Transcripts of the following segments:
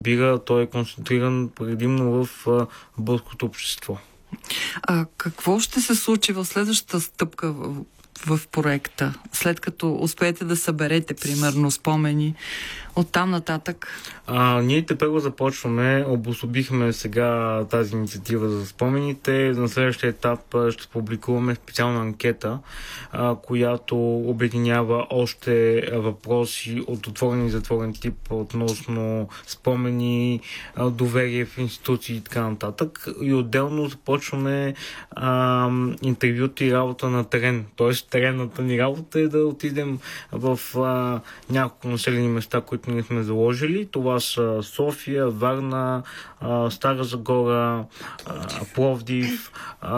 събира, той е концентриран предимно в българското общество. Какво ще се случи в следващата стъпка в проекта, след като успеете да съберете, примерно, спомени от там нататък? Ние тепърва започваме, обособихме сега тази инициатива за спомените. На следващия етап ще публикуваме специална анкета, която обединява още въпроси от отворен и затворен тип относно спомени, доверие в институции и така нататък. И отделно започваме интервюта и работа на терен. Тоест теренната ни работа е да отидем в няколко населени места, които ние сме заложили. Това са София, Варна, Стара Загора, Пловдив,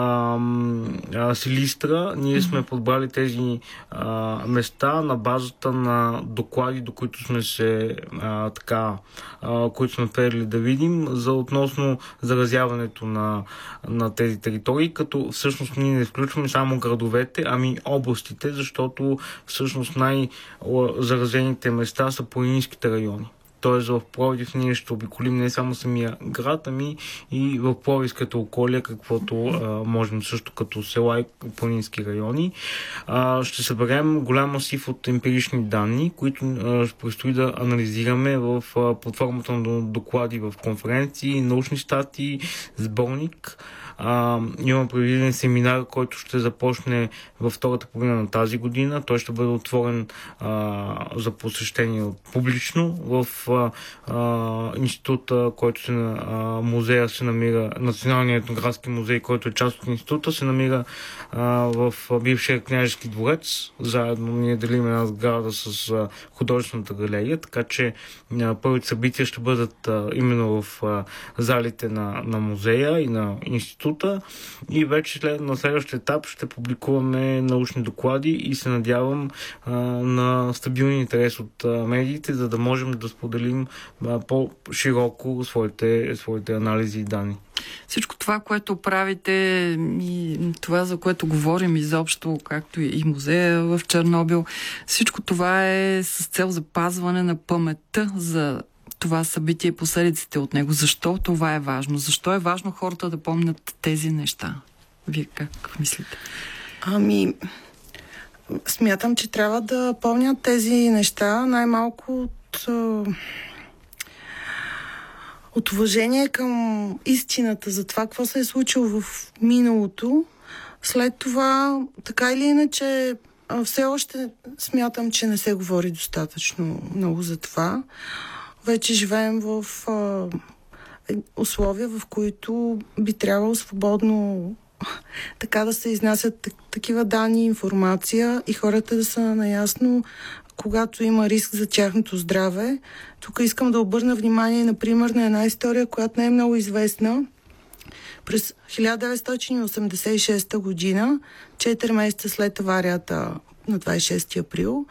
Силистра. Ние сме подбрали тези места на базата на доклади, до които сме се които сме предали да видим относно заразяването на тези територии, като всъщност ние не включваме само градовете, ами областите, защото всъщност най-заразените места са планинските райони. Тоест в Пловдив ние ще обиколим не само самия град, ами и в Пловдивската околия, каквото можем също като села и планински райони. Ще съберем голям масив от емпирични данни, които предстои да анализираме под формата на доклади в конференции, научни статии, сборник. Имам предвиден семинар, който ще започне във втората половина на тази година. Той ще бъде отворен за посещение публично в института, който се музея се намира, Националният етнографски музей, който е част от института, се намира в бившия княжески дворец. Заедно ние делим една сграда с художествената галерия, така че първите събития ще бъдат именно в залите на музея и на института. И вече на следващия етап ще публикуваме научни доклади и се надявам на стабилен интерес от медиите, за да можем да споделим по-широко своите анализи и данни. Всичко това, което правите и това, за което говорим изобщо, както и музея в Чернобил, всичко това е с цел запазване на паметта за това събитие и последиците от него. Защо това е важно? Защо е важно хората да помнят тези неща? Вие как мислите? Смятам, че трябва да помнят тези неща най-малко от уважение към истината за това, какво се е случило в миналото. След това, така или иначе, все още смятам, че не се говори достатъчно много за това. Вече живеем в условия, в които би трябвало свободно така да се изнасят такива данни, информация и хората да са наясно, когато има риск за тяхното здраве. Тук искам да обърна внимание, например, на една история, която не е много известна. През 1986 година, 4 месеца след аварията на 26 април,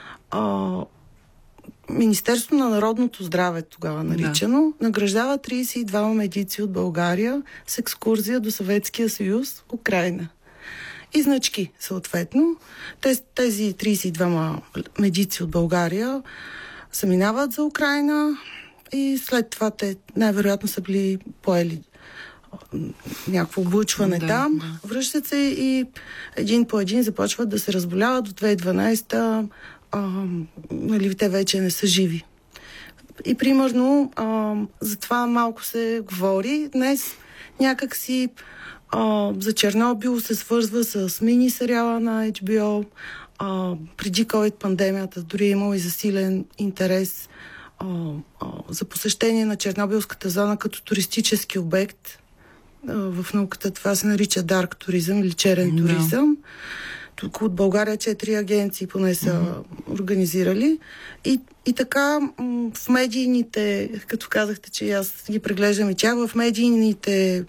Министерството на народното здраве, тогава наричано, награждава 32 медици от България с екскурзия до Съветския съюз, Украйна. И значки, съответно. Тези 32 медици от България се минават за Украйна и след това те най-вероятно са били поели някакво облъчване там. Връщат се и един по един започват да се разболяват. До 2012 те вече не са живи. И примерно за това малко се говори. Днес някакси за Чернобил се свързва с мини-сериала на HBO. Преди COVID-пандемията дори е имал и засилен интерес за посещение на Чернобилската зона като туристически обект. В науката това се нарича дарк туризъм или черен туризъм. Тук от България 4 агенции поне са организирали. И така в медийните, като казахте, че аз ги преглеждам и тях, в медийните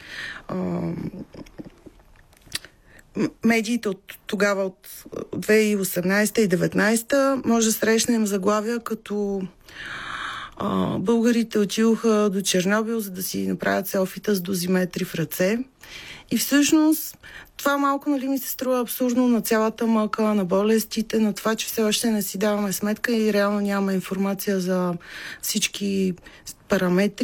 медиите от тогава, от 2018 и 2019, може да срещнем заглавия като българите отидоха до Чернобил, за да си направят селфита с дозиметри в ръце. И всъщност това малко, ми се струва абсурдно на цялата мъка, на болестите, на това, че все още не си даваме сметка и реално нямаме информация за всички параметри.